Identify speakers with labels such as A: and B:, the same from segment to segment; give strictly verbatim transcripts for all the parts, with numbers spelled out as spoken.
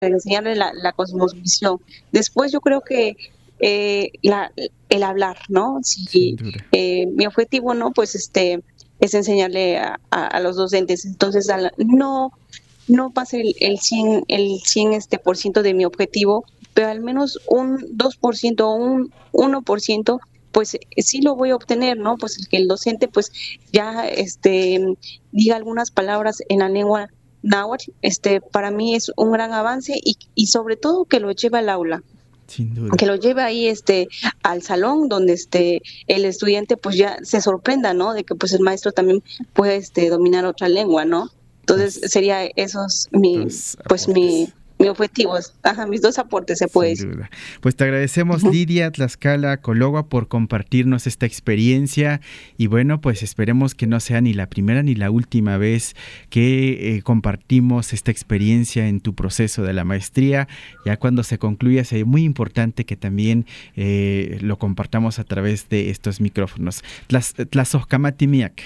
A: enseñarle la, la cosmovisión. Después yo creo que eh, la, el hablar, ¿no?
B: Sin
A: Si
B: duda.
A: eh, mi objetivo, ¿no? Pues este es enseñarle a, a, a los docentes. Entonces, a la- no, no pase el, el cien el cien este, por ciento de mi objetivo, pero al menos un dos por ciento o un uno por ciento pues sí lo voy a obtener, ¿no? Pues el que el docente pues ya este diga algunas palabras en la lengua náhuatl, este para mí es un gran avance y, y sobre todo que lo lleve al aula,
B: Sin duda.
A: que lo lleve ahí este al salón donde este el estudiante pues ya se sorprenda, ¿no? De que pues el maestro también puede este dominar otra lengua, ¿no? Entonces
B: Pues
A: sería esos mi
B: dos
A: pues mi
B: aportes.
A: mi objetivo, ajá, mis dos aportes se puede
B: Sin
A: decir.
B: duda. Pues te agradecemos,
A: Ujú.
B: Lidia Tlaxcala Cologua, por compartirnos esta experiencia y bueno, pues esperemos que no sea ni la primera ni la última vez que eh, compartimos esta experiencia en tu proceso de la maestría. Ya cuando se concluya, sería muy importante que también eh, lo compartamos a través de estos micrófonos. Tlas, Tlazojcamatimiac.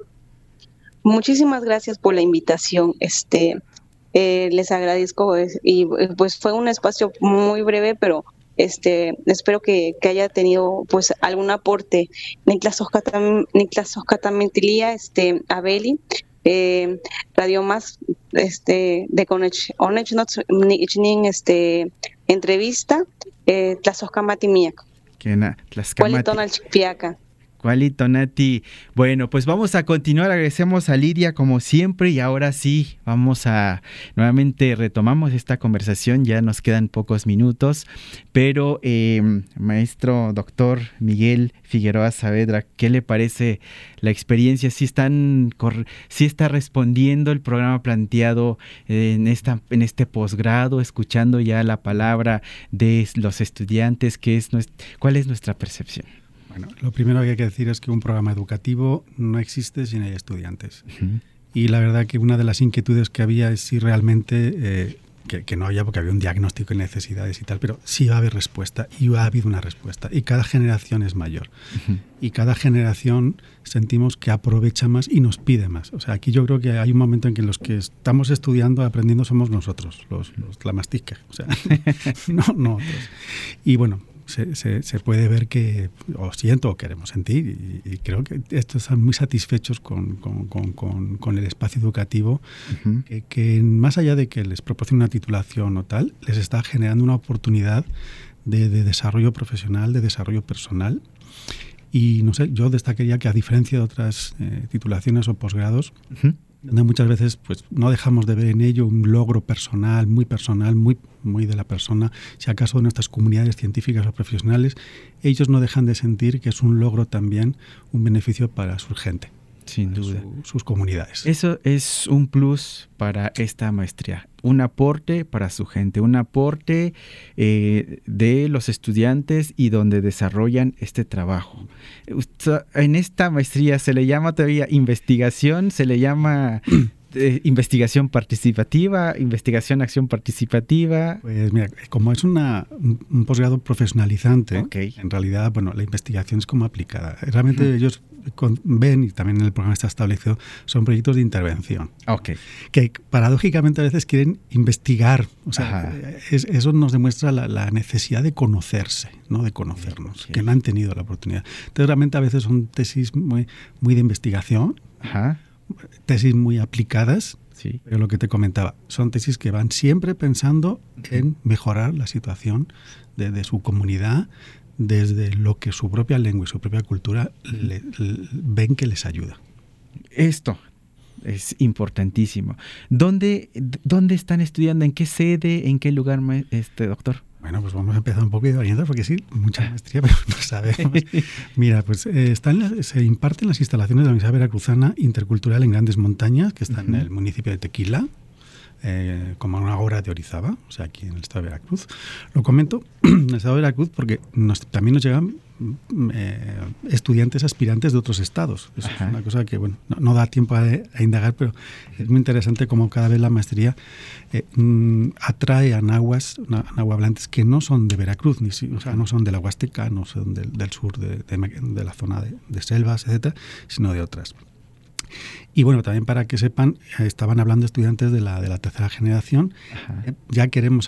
A: Muchísimas gracias por la invitación. Este, eh, les agradezco es- y eh, pues fue un espacio muy breve, pero este, espero que, que haya tenido pues algún aporte. Niklas Oscatam- Niklas Oscatamentilia, este, Abeli, eh, Radio Más, este, de Conech, Onech Nots- Ni- Nin, este, entrevista, eh, Tlazoscamatimiac,
B: Kena, Tlaxcamati.
A: Cualitonal Chicpiaca.
B: Cualito, Nati. Bueno, pues vamos a continuar. Agradecemos a Lidia como siempre y ahora sí, vamos a nuevamente retomamos esta conversación. Ya nos quedan pocos minutos, pero eh, maestro doctor Miguel Figueroa Saavedra, ¿qué le parece la experiencia? ¿Sí están, sí está respondiendo el programa planteado en esta, en este posgrado, escuchando ya la palabra de los estudiantes? ¿Qué es nuestra, cuál es nuestra percepción?
C: Bueno, lo primero que hay que decir es que un programa educativo no existe si no hay estudiantes. Uh-huh. Y la verdad que una de las inquietudes que había es si realmente, eh, que, que no había porque había un diagnóstico de necesidades y tal, pero sí va a haber respuesta y ha habido una respuesta. Y cada generación es mayor. Uh-huh. Y cada generación sentimos que aprovecha más y nos pide más. O sea, aquí yo creo que hay un momento en que los que estamos estudiando, aprendiendo, somos nosotros, los, los la mastica. O sea, no, no otros. Y bueno, Se, se, se puede ver que, o siento, o queremos sentir, y, y creo que estos están muy satisfechos con, con, con, con, con el espacio educativo, uh-huh. que, que más allá de que les proporcione una titulación o tal, les está generando una oportunidad de, de desarrollo profesional, de desarrollo personal. Y no sé, yo destacaría que a diferencia de otras eh, titulaciones o posgrados, uh-huh. donde muchas veces pues no dejamos de ver en ello un logro personal, muy personal, muy, muy de la persona, si acaso de nuestras comunidades científicas o profesionales, ellos no dejan de sentir que es un logro también, un beneficio para su gente.
B: Sin duda.
C: Su, sus comunidades.
B: Eso es un plus para esta maestría, un aporte para su gente, un aporte eh, de los estudiantes y donde desarrollan este trabajo. En esta maestría se le llama todavía investigación, se le llama eh, investigación participativa, investigación acción participativa.
C: Pues mira, como es una, un, un posgrado profesionalizante,
B: okay.
C: en realidad, bueno, la investigación es como aplicada. Realmente uh-huh. ellos con, ven, y también en el programa está establecido, son proyectos de intervención.
B: Okay.
C: Que paradójicamente a veces quieren investigar. O sea, es, eso nos demuestra la, la necesidad de conocerse, ¿no? De conocernos, okay. que no han tenido la oportunidad. Entonces, realmente a veces son tesis muy, muy de investigación,
B: Ajá.
C: tesis muy aplicadas.
B: Sí.
C: Pero lo que te comentaba, son tesis que van siempre pensando en mejorar la situación de, de su comunidad, desde lo que su propia lengua y su propia cultura le, le, ven que les ayuda.
B: Esto es importantísimo. ¿Dónde, dónde están estudiando? ¿En qué sede? ¿En qué lugar, este doctor?
C: Bueno, pues vamos a empezar un poco de orientar, porque sí, mucha maestría, pero no sabemos. Mira, pues eh, están las, se imparten las instalaciones de la Universidad Veracruzana Intercultural en Grandes Montañas, que está uh-huh. en el municipio de Tequila, eh, como a una hora de Orizaba, o sea, aquí en el estado de Veracruz. Lo comento en el estado de Veracruz porque nos, también nos llegan eh, estudiantes aspirantes de otros estados. Eso Ajá. es una cosa que, bueno, no, no da tiempo a, a indagar, pero es muy interesante cómo cada vez la maestría eh, mm, atrae a nahuas, nahuablantes que no son de Veracruz, ni, o sea, no son de la Huasteca, no son del, del sur de, de, de la zona de, de selvas, etcétera, sino de otras. Y bueno, también para que sepan, estaban hablando estudiantes de la, de la tercera generación. Ajá. Ya queremos